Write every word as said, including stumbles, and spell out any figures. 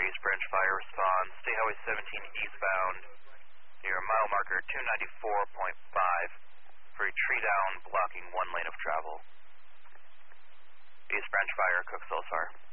East Branch Fire responds. State Highway seventeen eastbound near mile marker two ninety-four point five for a tree down blocking one lane of travel. East Branch Fire, Cook so far.